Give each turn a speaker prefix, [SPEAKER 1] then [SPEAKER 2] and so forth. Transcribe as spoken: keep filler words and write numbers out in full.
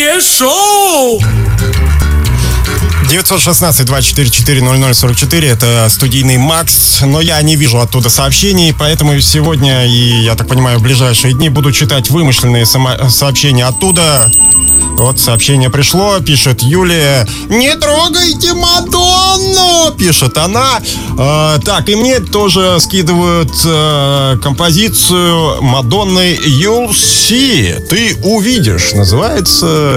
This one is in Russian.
[SPEAKER 1] утреннее шоу.
[SPEAKER 2] девятьсот шестнадцать двадцать четыре четыре ноль ноль сорок четыре, это студийный Макс, но я не вижу оттуда сообщений, поэтому сегодня и, я так понимаю, в ближайшие дни буду читать вымышленные само- сообщения оттуда. Вот сообщение пришло, пишет Юлия. «Не трогайте Мадонну!» пишет она. Э, так, и мне тоже скидывают э, композицию Мадонны «You'll see», «Ты увидишь», называется